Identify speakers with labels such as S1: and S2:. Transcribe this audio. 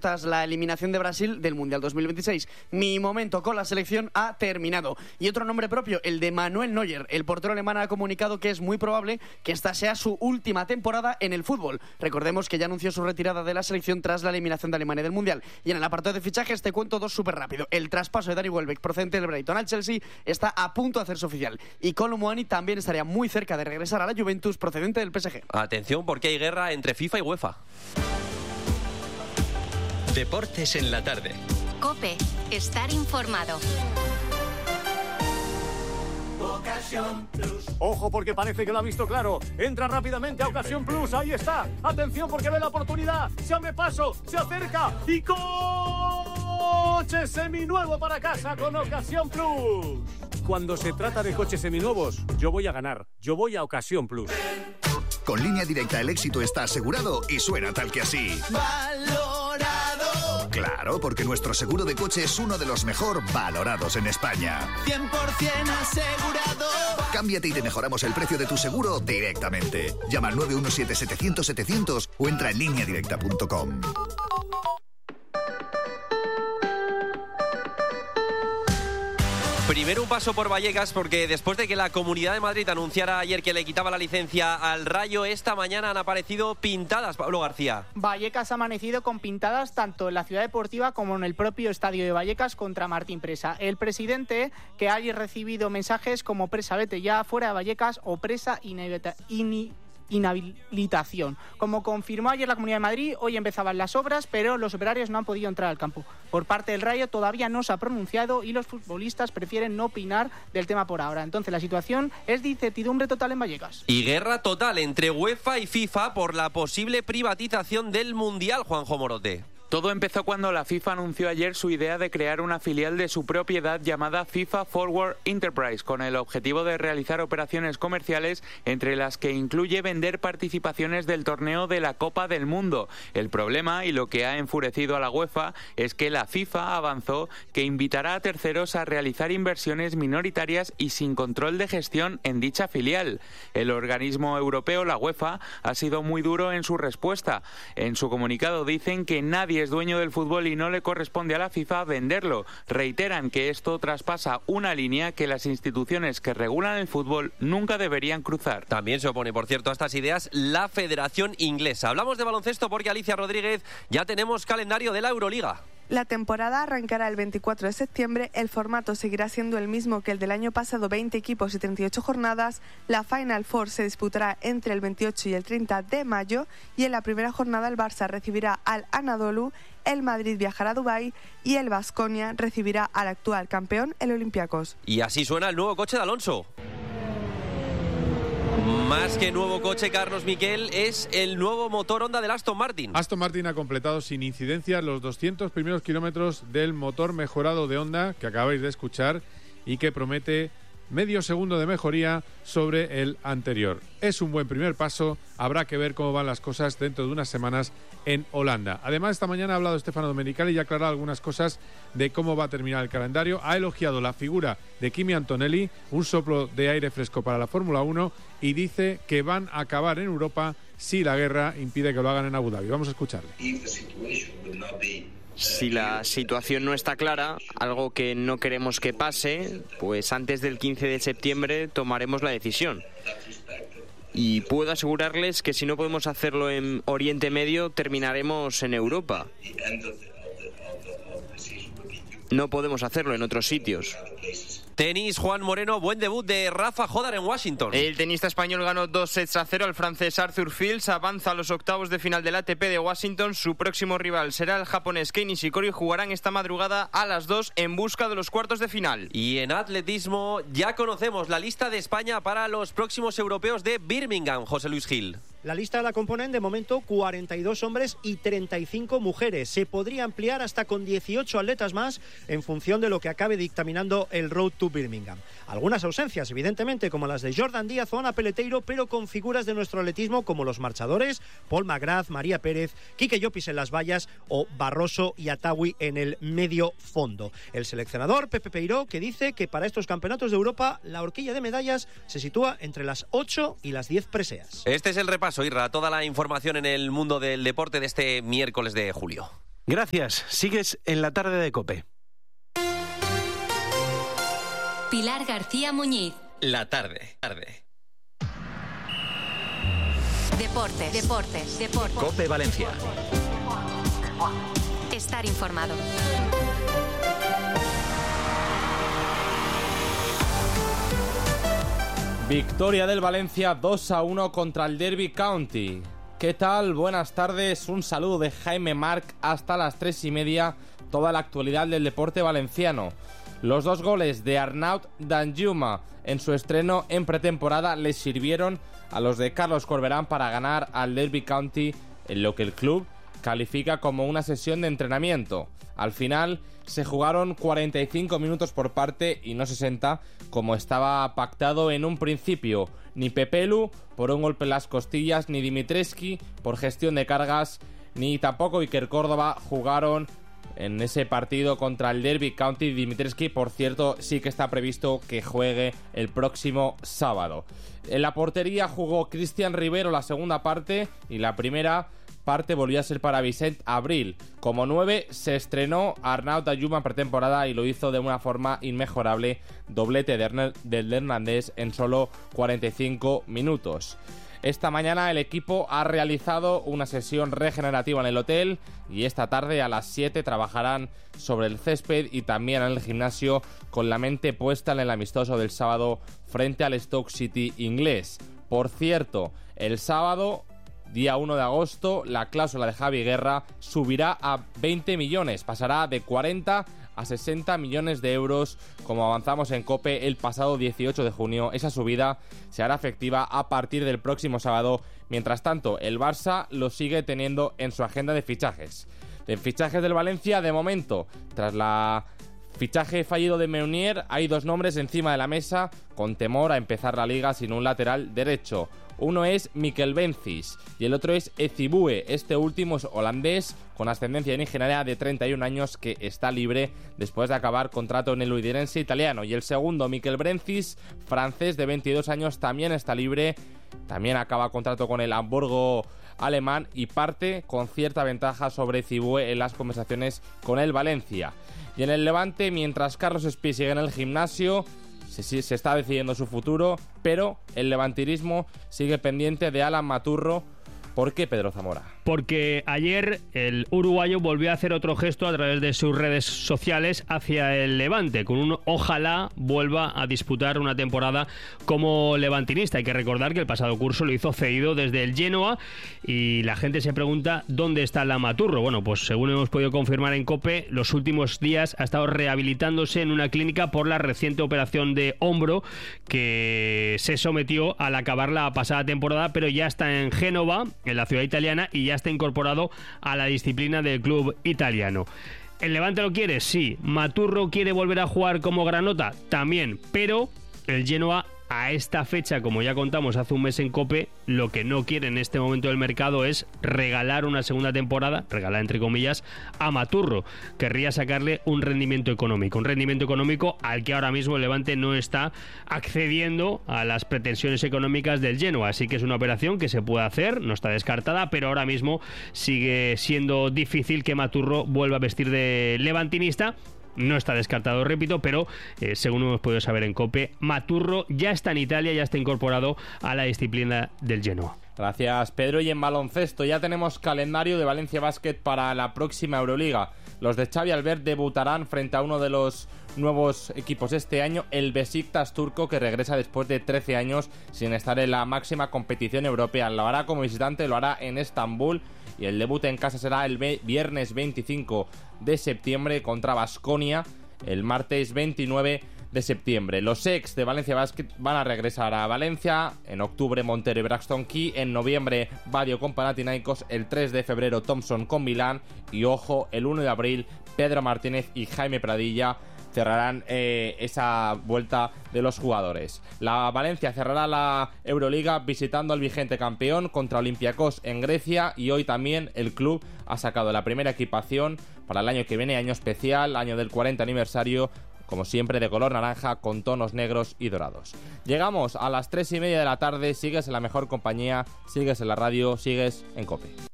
S1: tras la eliminación de Brasil del Mundial 2026. Mi momento con la selección ha terminado. Y otro nombre propio, el de Manuel Neuer. El portero alemán ha comunicado que es muy probable que esta sea su última temporada en el fútbol. Recordemos que ya anunció su retirada de la selección tras la eliminación de Alemania del Mundial. Y en el apartado de fichajes te cuento dos súper rápido. El traspaso de Dani Welbeck procedente del Brighton al Chelsea está a punto de hacerse oficial. Y Kolo Muani también estaría muy cerca de regresar a la Juventus procedente del PSG.
S2: Atención, porque hay guerra entre FIFA y UEFA.
S3: Deportes en la tarde.
S4: COPE. Estar informado.
S5: Ocasión Plus. Ojo, porque parece que lo ha visto claro. Entra rápidamente a Ocasión Plus. Ahí está. Atención, porque ve la oportunidad. Se abre paso, se acerca y coche seminuevo para casa con Ocasión Plus. Cuando se trata de coches seminuevos, yo voy a ganar. Yo voy a Ocasión Plus.
S6: Con Línea Directa el éxito está asegurado y suena tal que así.
S7: ¡Valorado!
S6: Claro, porque nuestro seguro de coche es uno de los mejor valorados en España.
S7: 100% asegurado.
S6: Cámbiate y te mejoramos el precio de tu seguro directamente. Llama al 917-700-700 o entra en lineadirecta.com.
S2: Primero un paso por Vallecas, porque después de que la Comunidad de Madrid anunciara ayer que le quitaba la licencia al Rayo, esta mañana han aparecido pintadas, Pablo García.
S8: Vallecas ha amanecido con pintadas tanto en la ciudad deportiva como en el propio estadio de Vallecas contra Martín Presa. El presidente, que ha recibido mensajes como "Presa, vete ya, fuera de Vallecas" o "Presa, inhabilitación". Como confirmó ayer la Comunidad de Madrid, hoy empezaban las obras, pero los operarios no han podido entrar al campo. Por parte del Rayo todavía no se ha pronunciado y los futbolistas prefieren no opinar del tema por ahora. Entonces la situación es de incertidumbre total en Vallecas.
S2: Y guerra total entre UEFA y FIFA por la posible privatización del Mundial, Juanjo Morote.
S9: Todo empezó cuando la FIFA anunció ayer su idea de crear una filial de su propiedad llamada FIFA Forward Enterprise, con el objetivo de realizar operaciones comerciales entre las que incluye vender participaciones del torneo de la Copa del Mundo. El problema, y lo que ha enfurecido a la UEFA, es que la FIFA avanzó que invitará a terceros a realizar inversiones minoritarias y sin control de gestión en dicha filial. El organismo europeo, la UEFA, ha sido muy duro en su respuesta. En su comunicado dicen que nadie es dueño del fútbol y no le corresponde a la FIFA venderlo. Reiteran que esto traspasa una línea que las instituciones que regulan el fútbol nunca deberían cruzar.
S2: También se opone, por cierto, a estas ideas la Federación Inglesa. Hablamos de baloncesto porque, Alicia Rodríguez, ya tenemos calendario de la Euroliga.
S10: La temporada arrancará el 24 de septiembre, el formato seguirá siendo el mismo que el del año pasado, 20 equipos y 38 jornadas. La Final Four se disputará entre el 28 y el 30 de mayo y en la primera jornada el Barça recibirá al Anadolu, el Madrid viajará a Dubái y el Baskonia recibirá al actual campeón, el Olympiacos.
S2: Y así suena el nuevo coche de Alonso. Más que nuevo coche, Carlos Miquel, es el nuevo motor Honda del Aston Martin.
S11: Aston Martin ha completado sin incidencias los 200 primeros kilómetros del motor mejorado de Honda que acabáis de escuchar y que promete medio segundo de mejoría sobre el anterior. Es un buen primer paso, habrá que ver cómo van las cosas dentro de unas semanas en Holanda. Además, esta mañana ha hablado Stefano Domenicali y ha aclarado algunas cosas de cómo va a terminar el calendario. Ha elogiado la figura de Kimi Antonelli, un soplo de aire fresco para la Fórmula 1, y dice que van a acabar en Europa si la guerra impide que lo hagan en Abu Dhabi. Vamos a escucharle.
S12: Si la situación no está clara, algo que no queremos que pase, pues antes del 15 de septiembre tomaremos la decisión. Y puedo asegurarles que si no podemos hacerlo en Oriente Medio, terminaremos en Europa. No podemos hacerlo en otros sitios.
S2: Tenis, Juan Moreno, buen debut de Rafa Jodar en Washington.
S12: El tenista español ganó 2-0 al francés Arthur Fields, avanza a los octavos de final del ATP de Washington. Su próximo rival será el japonés Kei Nishikori y jugarán esta madrugada a las 2 en busca de los cuartos de final.
S2: Y en atletismo ya conocemos la lista de España para los próximos europeos de Birmingham, José Luis Gil.
S13: La lista la componen de momento 42 hombres y 35 mujeres. Se podría ampliar hasta con 18 atletas más en función de lo que acabe dictaminando el Road to Birmingham. Algunas ausencias, evidentemente, como las de Jordan Díaz o Ana Peleteiro, pero con figuras de nuestro atletismo como los marchadores, Paul McGrath, María Pérez, Quique Llopis en las vallas o Barroso y Atawi en el medio fondo. El seleccionador, Pepe Peiró, que dice que para estos campeonatos de Europa la horquilla de medallas se sitúa entre las 8 y las 10 preseas.
S2: Este es el repaso, Irra, toda la información en el mundo del deporte de este miércoles de julio.
S14: Gracias, sigues en la tarde de COPE.
S4: Pilar García Muñiz.
S3: La tarde.
S4: Deportes.
S3: COPE Valencia.
S4: Estar informado.
S15: Victoria del Valencia 2-1 contra el Derby County. ¿Qué tal? Buenas tardes. Un saludo de Jaime Marc hasta las 3:30. Toda la actualidad del deporte valenciano. Los 2 goles de Arnaud Danjuma en su estreno en pretemporada les sirvieron a los de Carlos Corberán para ganar al Derby County en lo que el club califica como una sesión de entrenamiento. Al final se jugaron 45 minutos por parte y no 60 como estaba pactado en un principio. Ni Pepelu por un golpe en las costillas, ni Dimitrescu por gestión de cargas, ni tampoco Iker Córdoba jugaron en ese partido contra el Derby County. Dimitrescu, por cierto, sí que está previsto que juegue el próximo sábado. En la portería jugó Cristian Rivero la segunda parte y la primera parte volvió a ser para Vicent Abril. Como 9 se estrenó Arnaud Danjuma en pretemporada y lo hizo de una forma inmejorable, doblete del Hernández en solo 45 minutos. Esta mañana el equipo ha realizado una sesión regenerativa en el hotel y esta tarde a las 7 trabajarán sobre el césped y también en el gimnasio con la mente puesta en el amistoso del sábado frente al Stoke City inglés. Por cierto, el sábado, día 1 de agosto, la cláusula de Javi Guerra subirá a 20 millones, pasará de 40 a 60 millones de euros, como avanzamos en COPE el pasado 18 de junio. Esa subida se hará efectiva a partir del próximo sábado. Mientras tanto, el Barça lo sigue teniendo en su agenda de fichajes. De fichajes del Valencia, de momento, tras la fichaje fallido de Meunier, hay 2 nombres encima de la mesa, con temor a empezar la liga sin un lateral derecho. Uno es Mikel Bencis y el otro es Ezibue. Este último es holandés con ascendencia nigeriana de 31 años que está libre después de acabar contrato en el Udinese italiano. Y el segundo, Mikel Bencis, francés de 22 años, también está libre. También acaba contrato con el Hamburgo alemán y parte con cierta ventaja sobre Ezibue en las conversaciones con el Valencia. Y en el Levante, mientras Carlos Espí sigue en el gimnasio, se está decidiendo su futuro, pero el levantinismo sigue pendiente de Alan Maturro. ¿Por qué, Pedro Zamora?
S16: Porque ayer el uruguayo volvió a hacer otro gesto a través de sus redes sociales hacia el Levante, con un ojalá vuelva a disputar una temporada como levantinista. Hay que recordar que el pasado curso lo hizo cedido desde el Genoa y la gente se pregunta ¿dónde está la Maturro? Bueno, pues según hemos podido confirmar en COPE, los últimos días ha estado rehabilitándose en una clínica por la reciente operación de hombro que se sometió al acabar la pasada temporada, pero ya está en Génova, en la ciudad italiana, y ya está incorporado a la disciplina del club italiano. ¿El Levante lo quiere? Sí. ¿Maturro quiere volver a jugar como Granota? También. Pero el Genoa, a esta fecha, como ya contamos hace un mes en COPE, lo que no quiere en este momento del mercado es regalar una segunda temporada, regalar entre comillas, a Maturro. Querría sacarle un rendimiento económico al que ahora mismo el Levante no está accediendo a las pretensiones económicas del Genoa. Así que es una operación que se puede hacer, no está descartada, pero ahora mismo sigue siendo difícil que Maturro vuelva a vestir de levantinista. No está descartado, repito, pero según hemos podido saber en COPE, Maturro ya está en Italia, ya está incorporado a la disciplina del Genoa.
S15: Gracias, Pedro. Y en baloncesto ya tenemos calendario de Valencia Basket para la próxima Euroliga. Los de Xavi Albert debutarán frente a uno de los nuevos equipos este año, el Besiktas turco, que regresa después de 13 años sin estar en la máxima competición europea. Lo hará como visitante, lo hará en Estambul, y el debut en casa será el viernes 25 de septiembre contra Baskonia, el martes 29 de septiembre. Los ex de Valencia Basket van a regresar a Valencia, en octubre Montero y Braxton Key, en noviembre Badio con Panathinaikos, el 3 de febrero Thompson con Milán y, ojo, el 1 de abril Pedro Martínez y Jaime Pradilla cerrarán esa vuelta de los jugadores. La Valencia cerrará la Euroliga visitando al vigente campeón contra Olympiacos en Grecia, y hoy también el club ha sacado la primera equipación para el año que viene, año especial, año del 40 aniversario, como siempre de color naranja con tonos negros y dorados. Llegamos a las 3:30 de la tarde, sigues en la mejor compañía, sigues en la radio, sigues en COPE.